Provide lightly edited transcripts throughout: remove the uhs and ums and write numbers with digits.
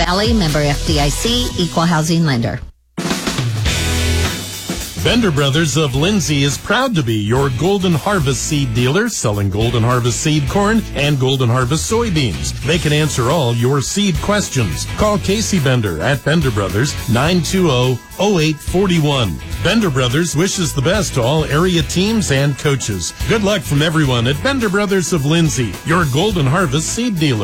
Valley, member FDIC, equal housing lender. Bender Brothers of Lindsay is proud to be your Golden Harvest seed dealer, selling Golden Harvest seed corn and Golden Harvest soybeans. They can answer all your seed questions. Call Casey Bender at Bender Brothers, 920-0841. Bender Brothers wishes the best to all area teams and coaches. Good luck from everyone at Bender Brothers of Lindsay, your Golden Harvest seed dealer.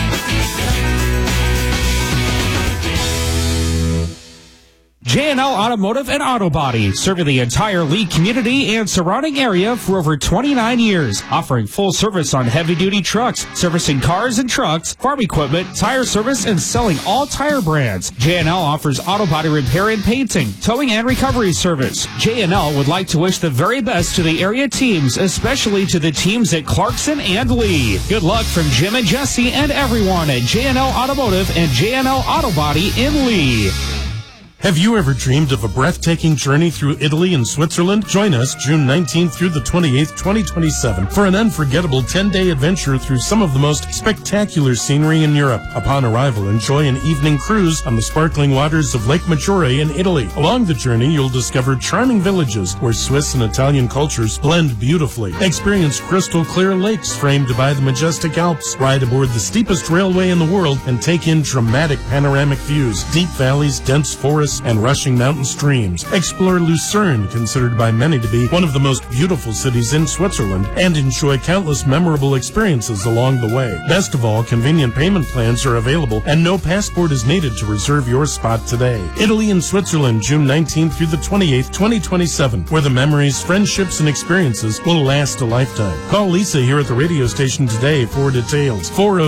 J&L Automotive and Auto Body, serving the entire Lee community and surrounding area for over 29 years, offering full service on heavy-duty trucks, servicing cars and trucks, farm equipment, tire service, and selling all tire brands. J&L offers auto body repair and painting, towing and recovery service. J&L would like to wish the very best to the area teams, especially to the teams at Clarkson and Lee. Good luck from Jim and Jesse and everyone at J&L Automotive and J&L Auto Body in Lee. Have you ever dreamed of a breathtaking journey through Italy and Switzerland? Join us June 19th through the 28th, 2027 for an unforgettable 10-day adventure through some of the most spectacular scenery in Europe. Upon arrival, enjoy an evening cruise on the sparkling waters of Lake Maggiore in Italy. Along the journey, you'll discover charming villages where Swiss and Italian cultures blend beautifully. Experience crystal clear lakes framed by the majestic Alps. Ride aboard the steepest railway in the world and take in dramatic panoramic views, deep valleys, dense forests, and rushing mountain streams. Explore Lucerne, considered by many to be one of the most beautiful cities in Switzerland, and enjoy countless memorable experiences along the way. Best of all, convenient payment plans are available, and no passport is needed to reserve your spot today. Italy and Switzerland, June 19th through the 28th, 2027, where the memories, friendships, and experiences will last a lifetime. Call Lisa here at the radio station today for details.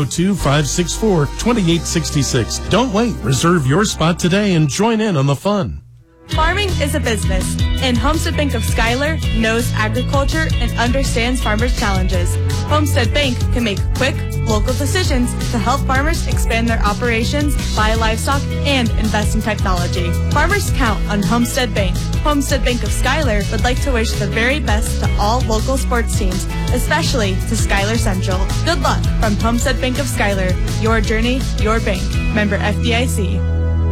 402-564-2866. Don't wait. Reserve your spot today and join in on the fun. Farming is a business, and Homestead Bank of Schuyler knows agriculture and understands farmers' challenges. Homestead Bank can make quick, local decisions to help farmers expand their operations, buy livestock, and invest in technology. Farmers count on Homestead Bank. Homestead Bank of Schuyler would like to wish the very best to all local sports teams, especially to Schuyler Central. Good luck from Homestead Bank of Schuyler. Your journey, your bank. Member FDIC.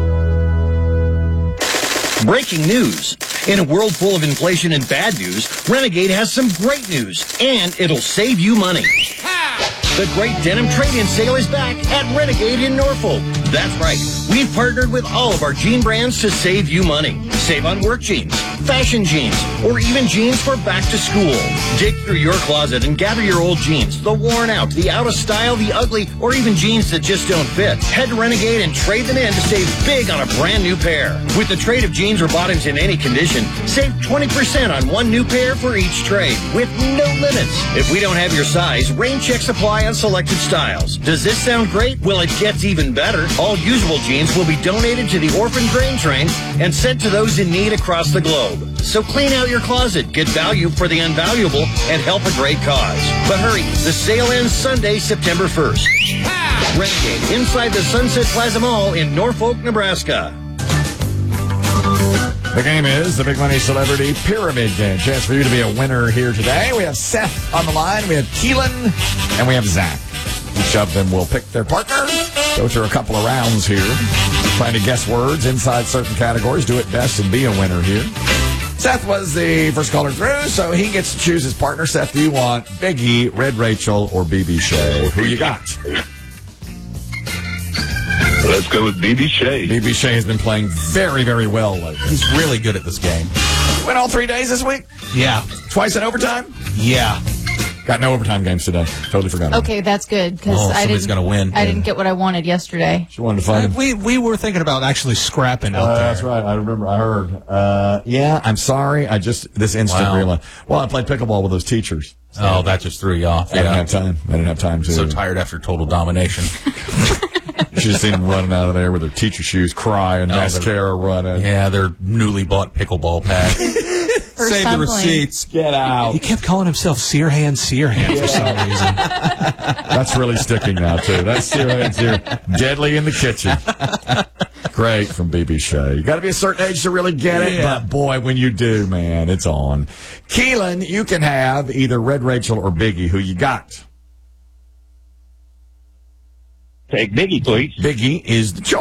Breaking news. In a world full of inflation and bad news, Renegade has some great news, and it'll save you money. The great denim trade-in sale is back at Renegade in Norfolk. That's right. We've partnered with all of our jean brands to save you money. Save on work jeans, fashion jeans, or even jeans for back to school. Dig through your closet and gather your old jeans, the worn out, the out of style, the ugly, or even jeans that just don't fit. Head to Renegade and trade them in to save big on a brand new pair. With the trade of jeans or bottoms in any condition, save 20% on one new pair for each trade, with no limits. If we don't have your size, rain check supply on selected styles. Does this sound great? Well, it gets even better. All usable jeans will be donated to the Orphan Grain Train and sent to those in need across the globe. So clean out your closet, get value for the unvaluable, and help a great cause. But hurry, the sale ends Sunday, September 1st. Renegade, inside the Sunset Plaza Mall in Norfolk, Nebraska. The game is the Big Money Celebrity Pyramid Game. Chance for you to be a winner here today. We have Seth on the line, we have Keelan, and we have Zach. Each of them will pick their partner, go through a couple of rounds here, trying to guess words inside certain categories, do it best and be a winner here. Seth was the first caller through, so he gets to choose his partner. Seth, do you want Biggie, Red Rachel, or BB Shea? Who you got? Let's go with BB Shea. BB Shea has been playing very, very well lately. He's really good at this game. Win all 3 days this week? Yeah. Twice in overtime? Yeah. Got no overtime games today. Totally forgot. Okay, that's good because somebody's going to win. I didn't get what I wanted yesterday. She wanted to find him. We were thinking about actually scrapping out there. That's right. I remember. I heard. Yeah, I'm sorry. I just this instant realized. Well, I played pickleball with those teachers. So that just threw you off. I didn't have time. I didn't have time to. So tired after total domination. You should have seen them running out of there with their teacher shoes, crying, mascara running. Yeah, their newly bought pickleball pad. Save the receipts. Get out. He kept calling himself Searhand for some reason. That's really sticking now, too. That's Searhand. Deadly in the kitchen. Great from BB Shea. You got to be a certain age to really get it, but boy, when you do, man, it's on. Keelan, you can have either Red Rachel or Biggie. Who you got? Take Biggie, please. Biggie is the choice.